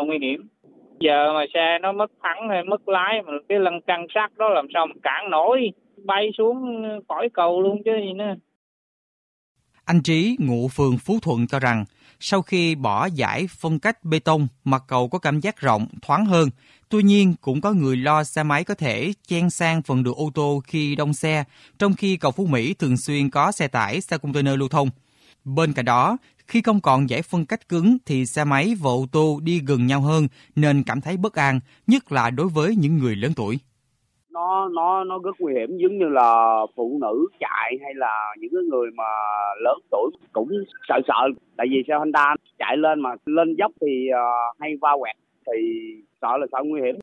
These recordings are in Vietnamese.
nguy hiểm. Giờ mà xe nó mất thắng hay mất lái mà cái lăn căng sắt đó làm sao mà cản nổi, bay xuống khỏi cầu luôn chứ gì nữa. Anh Trí, ngụ phường Phú Thuận cho rằng sau khi bỏ dải phân cách bê tông, mặt cầu có cảm giác rộng, thoáng hơn. Tuy nhiên, cũng có người lo xe máy có thể chen sang phần đường ô tô khi đông xe, trong khi cầu Phú Mỹ thường xuyên có xe tải, xe container lưu thông. Bên cạnh đó, khi không còn dải phân cách cứng thì xe máy và ô tô đi gần nhau hơn nên cảm thấy bất an, nhất là đối với những người lớn tuổi. Nó rất nguy hiểm, giống như là phụ nữ chạy hay là những cái người mà lớn tuổi cũng sợ, tại vì xe Honda chạy lên mà lên dốc thì hay va quẹt thì sợ nguy hiểm.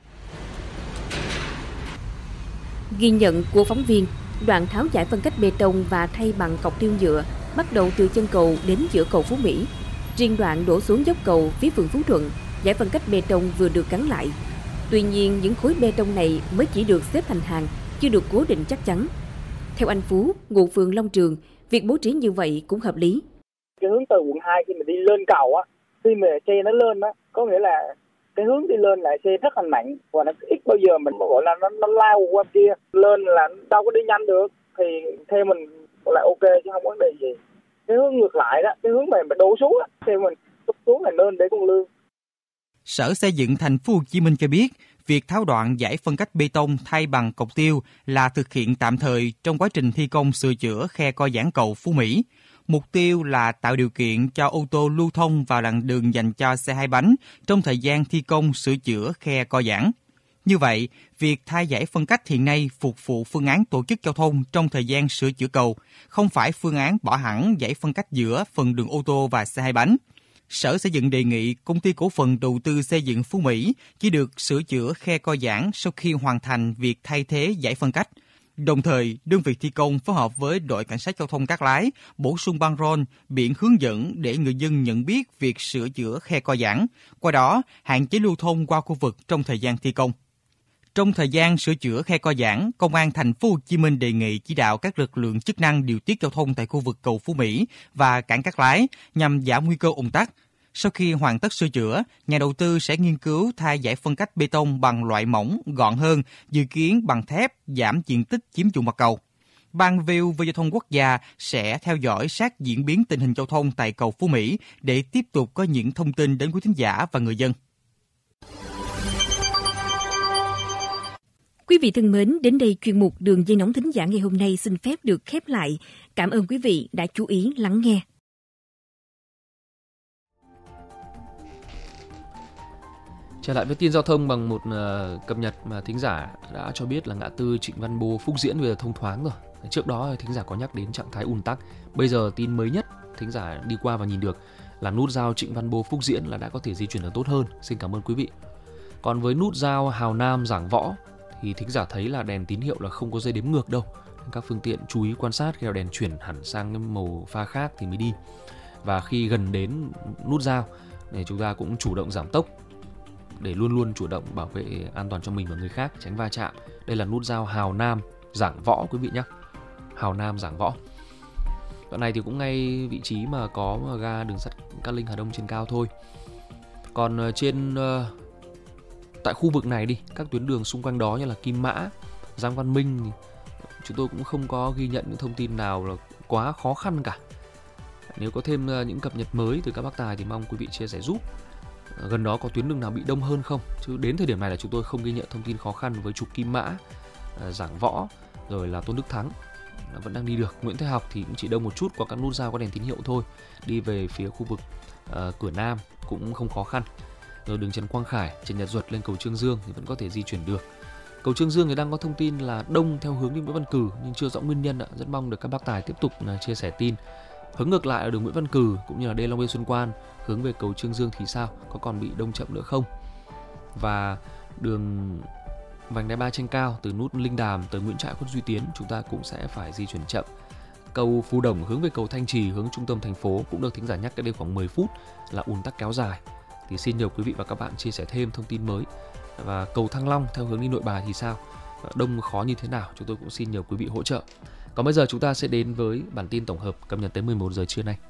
Ghi nhận của phóng viên, đoạn tháo dải phân cách bê tông và thay bằng cọc tiêu nhựa bắt đầu từ chân cầu đến giữa cầu Phú Mỹ. Riêng đoạn đổ xuống dốc cầu phía phường Phú Thuận, dải phân cách bê tông vừa được gắn lại. Tuy nhiên, những khối bê tông này mới chỉ được xếp thành hàng, chưa được cố định chắc chắn. Theo anh Phú, ngụ phường Long Trường, việc bố trí như vậy cũng hợp lý. Cái hướng từ quận 2 khi mà đi lên cầu á, khi mà xe nó lên á, có nghĩa là cái hướng đi lên là xe rất là mạnh và nó ít bao giờ mình gọi là nó lao qua kia lên là đâu có đi nhanh được, thì theo mình là ok chứ không có vấn đề gì. Cái hướng ngược lại đó, cái hướng mà mình đổ xuống á, theo mình xuống là nên để con lương. Sở Xây dựng Thành phố Hồ Chí Minh cho biết, việc tháo đoạn dải phân cách bê tông thay bằng cọc tiêu là thực hiện tạm thời trong quá trình thi công sửa chữa khe co giãn cầu Phú Mỹ. Mục tiêu là tạo điều kiện cho ô tô lưu thông vào làn đường dành cho xe hai bánh trong thời gian thi công sửa chữa khe co giãn. Như vậy, việc thay dải phân cách hiện nay phục vụ phương án tổ chức giao thông trong thời gian sửa chữa cầu, không phải phương án bỏ hẳn dải phân cách giữa phần đường ô tô và xe hai bánh. Sở Xây dựng đề nghị Công ty Cổ phần Đầu tư Xây dựng Phú Mỹ chỉ được sửa chữa khe co giãn sau khi hoàn thành việc thay thế dải phân cách. Đồng thời, đơn vị thi công phối hợp với đội cảnh sát giao thông Cát Lái bổ sung băng rôn, biển hướng dẫn để người dân nhận biết việc sửa chữa khe co giãn, qua đó hạn chế lưu thông qua khu vực trong thời gian thi công. Trong thời gian sửa chữa khe co giãn, Công an Thành phố Hồ Chí Minh đề nghị chỉ đạo các lực lượng chức năng điều tiết giao thông tại khu vực cầu Phú Mỹ và cảng Cát Lái nhằm giảm nguy cơ ùn tắc. Sau khi hoàn tất sửa chữa, nhà đầu tư sẽ nghiên cứu thay dải phân cách bê tông bằng loại mỏng, gọn hơn, dự kiến bằng thép, giảm diện tích chiếm dụng mặt cầu. Ban VU về giao thông quốc gia sẽ theo dõi sát diễn biến tình hình giao thông tại cầu Phú Mỹ để tiếp tục có những thông tin đến quý thính giả và người dân. Quý vị thân mến, đến đây chuyên mục Đường dây nóng thính giả ngày hôm nay xin phép được khép lại. Cảm ơn quý vị đã chú ý lắng nghe. Trở lại với tin giao thông bằng một cập nhật mà thính giả đã cho biết là ngã tư Trịnh Văn Bô Phúc Diễn bây giờ thông thoáng rồi. Trước đó thính giả có nhắc đến trạng thái ùn tắc. Bây giờ tin mới nhất thính giả đi qua và nhìn được là nút giao Trịnh Văn Bô Phúc Diễn là đã có thể di chuyển được tốt hơn. Xin cảm ơn quý vị. Còn với nút giao Hào Nam Giảng Võ thì thính giả thấy là đèn tín hiệu là không có dây đếm ngược đâu. Các phương tiện chú ý quan sát khi nào đèn chuyển hẳn sang cái màu pha khác thì mới đi. Và khi gần đến nút giao để chúng ta cũng chủ động giảm tốc để luôn luôn chủ động bảo vệ an toàn cho mình và người khác, tránh va chạm. Đây là nút giao Hào Nam Giảng Võ quý vị nhé. Hào Nam Giảng Võ. Đoạn này thì cũng ngay vị trí mà có ga đường sắt Cát Linh Hà Đông trên cao thôi. Còn trên tại khu vực này đi, các tuyến đường xung quanh đó như là Kim Mã, Giang Văn Minh thì chúng tôi cũng không có ghi nhận những thông tin nào là quá khó khăn cả. Nếu có thêm những cập nhật mới từ các bác tài thì mong quý vị chia sẻ giúp. Gần đó có tuyến đường nào bị đông hơn không? Chứ đến thời điểm này là chúng tôi không ghi nhận thông tin khó khăn với trục Kim Mã, Giảng Võ, rồi là Tôn Đức Thắng vẫn đang đi được. Nguyễn Thái Học thì cũng chỉ đông một chút qua các nút giao có đèn tín hiệu thôi. Đi về phía khu vực cửa Nam cũng không khó khăn. Rồi đường Trần Quang Khải, Trần Nhật Duật lên cầu Trương Dương thì vẫn có thể di chuyển được. Cầu Trương Dương thì đang có thông tin là đông theo hướng đi Nguyễn Văn Cừ nhưng chưa rõ nguyên nhân ạ. Rất mong được các bác tài tiếp tục chia sẻ tin. Hướng ngược lại ở đường Nguyễn Văn Cừ cũng như là Đê Long Biên Xuân Quan hướng về cầu Trương Dương thì sao? Có còn bị đông chậm nữa không? Và đường vành đai 3 trên cao từ nút Linh Đàm tới Nguyễn Trãi Khuất Duy Tiến chúng ta cũng sẽ phải di chuyển chậm. Cầu Phú Đồng hướng về cầu Thanh Trì hướng trung tâm thành phố cũng được thính giả nhắc cách đây khoảng 10 phút là ùn tắc kéo dài. Thì xin nhờ quý vị và các bạn chia sẻ thêm thông tin mới. Và cầu Thăng Long theo hướng đi Nội Bài thì sao? Đông khó như thế nào? Chúng tôi cũng xin nhờ quý vị hỗ trợ. Còn bây giờ chúng ta sẽ đến với bản tin tổng hợp cập nhật tới 11 giờ trưa nay.